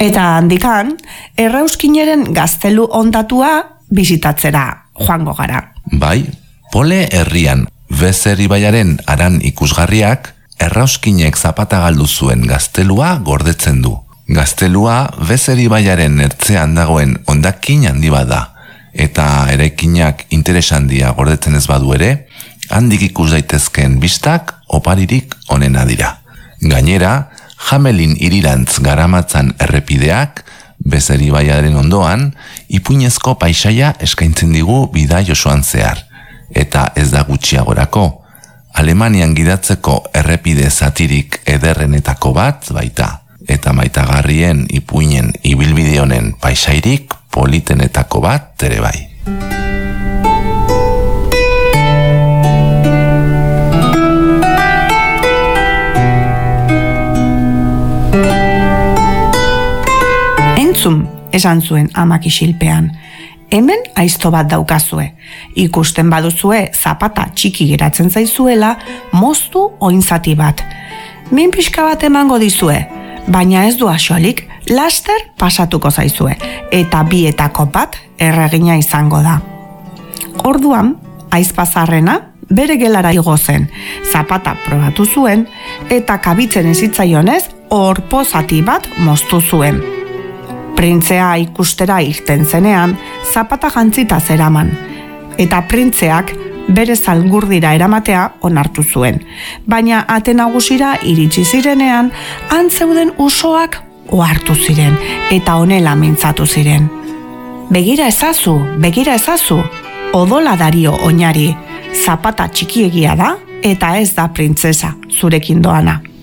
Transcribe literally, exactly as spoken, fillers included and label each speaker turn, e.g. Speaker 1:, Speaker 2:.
Speaker 1: Eta handikan, Errauskineren gaztelu ondatua bisitatzera joango gara.
Speaker 2: Bai, Pole herrian Bezer ibaiaren aran ikusgarriak Errauskinek zapata galdu zuen gaztelua gordetzen du. Gaztelua Bezer ibaiaren ertzean dagoen hondakin handi bat da, eta eraikinak interes handia gordetzen ez badu ere, handik ikus daitezkeen bistak oparirik onena dira. Gainera, Jamelin hirirantz garamatzan errepideak, Bezer ibaiaren ondoan, ipuinezko paisaia eskaintzen digu bidai osoan zehar. Eta ez da gutxiagorako, Alemanian gidatzeko errepide zatirik ederrenetako bat baita, eta maitagarrien ipuinen ibilbide honen paisairik politenetako bat ere bai.
Speaker 1: Entzun, esan zuen amak isilpean. Hemen aizto bat daukazue. Ikusten baduzue zapata txiki geratzen zaizuela, moztu oinzati bat. Min pixka bat emango dizue, baina ez du axolik, laster pasatuko zaizue, eta bietako bat erregina izango da. Orduan, aizpazarrena bere gelara igo zen, zapata probatu zuen, eta kabitzen ezitzaionez, orpozati bat moztu zuen. Printzea ikustera irten zenean, zapata jantzita zeraman, eta printzeak bere zalgurdira eramatea onartu zuen. Baina ate nagusira iritsi zirenean, antzeuden usoak ohartu ziren, eta honela mintzatu ziren. Begira ezazu, begira ezazu, odola dario oinari, zapata txikiegia da, eta ez da printzesa zurekin doana.